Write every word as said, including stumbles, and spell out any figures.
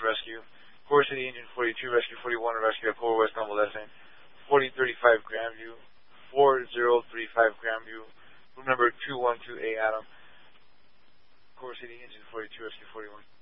rescue. Core City Engine forty-two, Rescue forty-one, rescue at Port West Convalescent. forty thirty-five Grandview. four zero three five Grandview. Room number two one two A, Adam. Core City Engine forty-two, Rescue forty-one.